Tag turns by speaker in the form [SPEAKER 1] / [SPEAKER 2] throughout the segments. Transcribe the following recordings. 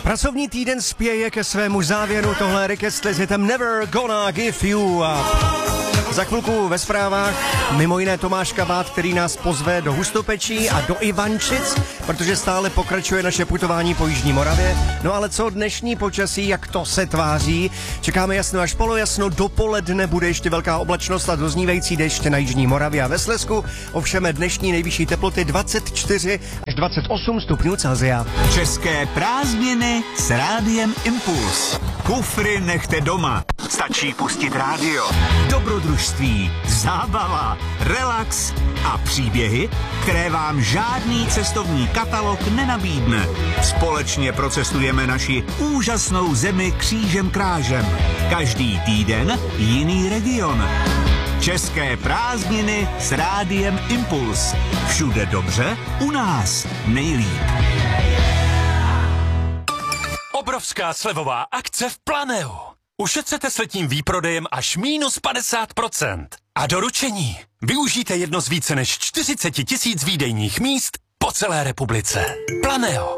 [SPEAKER 1] Pracovní týden spěje ke svému závěru, tohle Rick Astley s hitem Never Gonna Give You Up. Za chvilku ve zprávách mimo jiné Tomáš Kabát, který nás pozve do Hustopečí a do Ivančic, protože stále pokračuje naše putování po Jižní Moravě. No ale co dnešní počasí, jak to se tváří? Čekáme jasno až polojasno, dopoledne bude ještě velká oblačnost a doznívající déšť na Jižní Moravě a ve Slezsku. Ovšem dnešní nejvyšší teploty 24 až 28 stupňů Celsia.
[SPEAKER 2] České prázdniny s Rádiem Impuls. Kufry nechte doma. Stačí pustit rádio. Dobrodružství, zábava, relax a příběhy, které vám žádný cestovní katalog nenabídne. Společně procestujeme naši úžasnou zemi křížem krážem. Každý týden jiný region. České prázdniny s Rádiem Impuls. Všude dobře, u nás nejlíp.
[SPEAKER 3] Obrovská slevová akce v Planeu. Ušetřete s letním výprodejem až minus 50%. A doručení. Využijte jedno z více než 40 000 výdejních míst po celé republice. Planeo.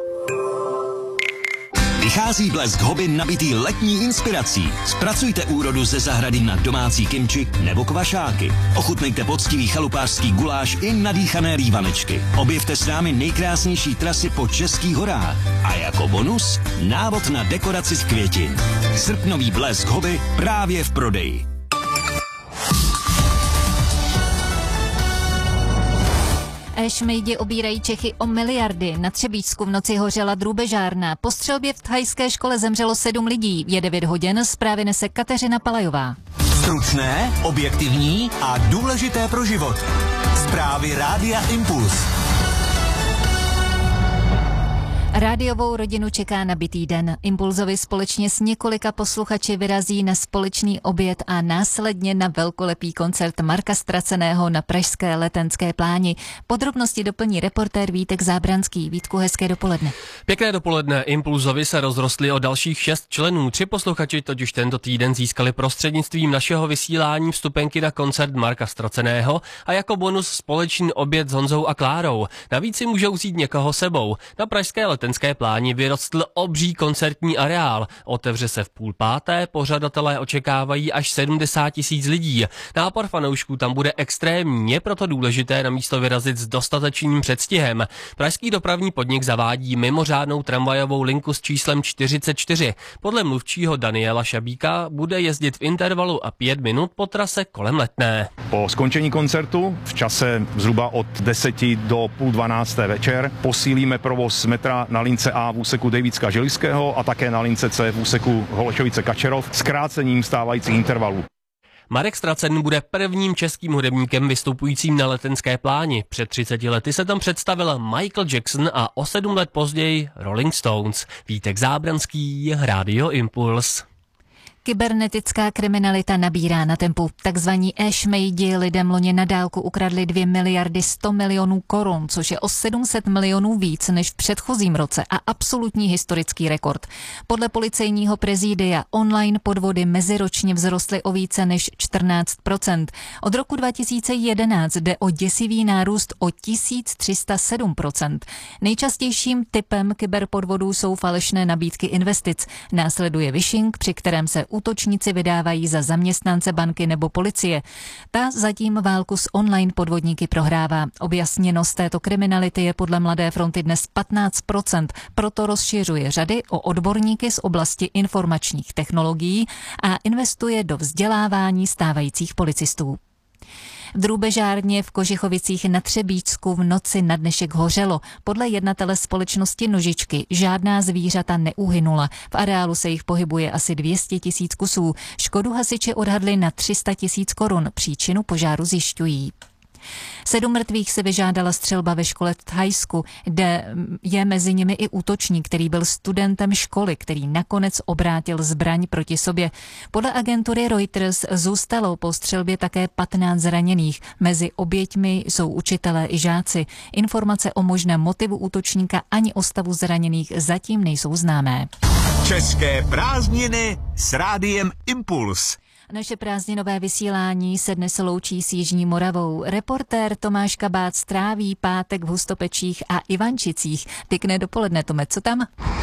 [SPEAKER 4] Vychází Blesk Hobby nabitý letní inspirací. Zpracujte úrodu ze zahrady na domácí kimči nebo kvašáky. Ochutnejte poctivý chalupářský guláš i nadýchané rývanečky. Objevte s námi nejkrásnější trasy po českých horách. A jako bonus návod na dekoraci z květin. Srpnový Blesk Hobby právě v prodeji.
[SPEAKER 5] Šmejdi obírají Čechy o miliardy. Na Třebíčsku v noci hořela drůbežárna. Po střelbě v thajské škole zemřelo 7 lidí. Je 9 hodin, zprávy nese Kateřina Palajová.
[SPEAKER 2] Stručné, objektivní a důležité pro život. Zprávy Rádia Impuls.
[SPEAKER 5] Rádiovou rodinu čeká nabitý den. Impulzovi společně s několika posluchači vyrazí na společný oběd a následně na velkolepý koncert Marka Ztraceného na pražské Letenské pláni. Podrobnosti doplní reportér Vítek Zábranský. Vítku, hezké dopoledne.
[SPEAKER 6] Pěkné dopoledne. Impulzovi se rozrostly o dalších 6 členů. 3 posluchači totiž tento týden získali prostřednictvím našeho vysílání vstupenky na koncert Marka Ztraceného a jako bonus společný oběd s Honzou a Klárou. Navíc si můžou vzít někoho sebou. Na pražské Letenské pláni vyrostl obří koncertní areál. Otevře se v 4:30, pořadatelé očekávají až 70 000 lidí. Nápor fanoušků tam bude extrémní, je proto důležité na místo vyrazit s dostatečným předstihem. Pražský dopravní podnik zavádí mimořádnou tramvajovou linku s číslem 44. Podle mluvčího Daniela Šabíka bude jezdit v intervalu a 5 minut po trase kolem Letné.
[SPEAKER 7] Po skončení koncertu v čase zhruba od 10 do 11:30 večer posílíme provoz metra na lince A v úseku Dejvicka Želivského a také na lince C v úseku Holešovice Kačerov s krácením stávajících intervalů.
[SPEAKER 6] Marek Ztracený bude prvním českým hudebníkem vystupujícím na Letenské pláni. Před 30 lety se tam představil Michael Jackson a o 7 let později Rolling Stones. Vítek Zábranský, Rádio Impuls.
[SPEAKER 5] Kybernetická kriminalita nabírá na tempu. Takzvaní e-šmejdi lidem loni na dálku ukradli 2 miliardy 100 milionů korun, což je o 700 milionů víc než v předchozím roce a absolutní historický rekord. Podle policejního prezídia online podvody meziročně vzrostly o více než 14%. Od roku 2011 jde o děsivý nárůst o 1307%. Nejčastějším typem kyberpodvodů jsou falešné nabídky investic. Následuje phishing, při kterém se útočníci vydávají za zaměstnance banky nebo policie. Ta zatím válku s online podvodníky prohrává. Objasněnost této kriminality je podle Mladé fronty dnes 15%, proto rozšiřuje řady o odborníky z oblasti informačních technologií a investuje do vzdělávání stávajících policistů. V drůbežárně v Kožichovicích na Třebíčsku v noci na dnešek hořelo. Podle jednatele společnosti Nožičky žádná zvířata neuhynula. V areálu se jich pohybuje asi 200 000 kusů. Škodu hasiči odhadli na 300 000 korun. Příčinu požáru zjišťují. 7 mrtvých si vyžádala střelba ve škole v Thajsku, kde je mezi nimi i útočník, který byl studentem školy, který nakonec obrátil zbraň proti sobě. Podle agentury Reuters zůstalo po střelbě také 15 zraněných. Mezi oběťmi jsou učitelé i žáci. Informace o možném motivu útočníka ani o stavu zraněných zatím nejsou známé.
[SPEAKER 2] České prázdniny s Rádiem Impuls.
[SPEAKER 5] Naše prázdninové vysílání se dnes loučí s Jižní Moravou. Reportér Tomáš Kabát stráví pátek v Hustopečích a Ivančicích. Pěkné dopoledne, Tome, co tam?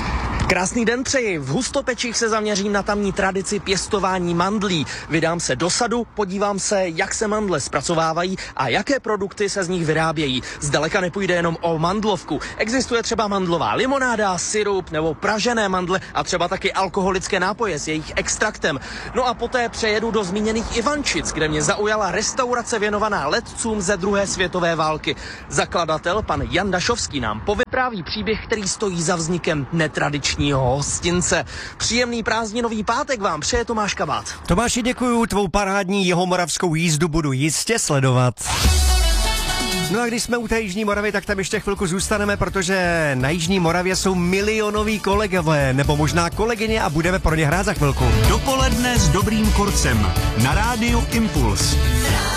[SPEAKER 8] Krásný den přeji. V Hustopečích se zaměřím na tamní tradici pěstování mandlí. Vydám se do sadu, podívám se, jak se mandle zpracovávají a jaké produkty se z nich vyrábějí. Zdaleka nepůjde jenom o mandlovku. Existuje třeba mandlová limonáda, sirup nebo pražené mandle a třeba taky alkoholické nápoje s jejich extraktem. No a poté přejedu do zmíněných Ivančic, kde mě zaujala restaurace věnovaná letcům ze druhé světové války. Zakladatel, pan Jan Dašovský, nám povypráví příběh, který stojí za vznikem netradičního hostince. Příjemný prázdninový pátek vám přeje Tomáš Kabát.
[SPEAKER 1] Tomáši, děkuju, tvou parádní jihomoravskou jízdu budu jistě sledovat. No a když jsme u té Jižní Moravy, tak tam ještě chvilku zůstaneme, protože na Jižní Moravě jsou milionoví kolegové, nebo možná kolegyně a budeme pro ně hrát za chvilku.
[SPEAKER 2] Dopoledne s dobrým kurcem na rádiu Impuls.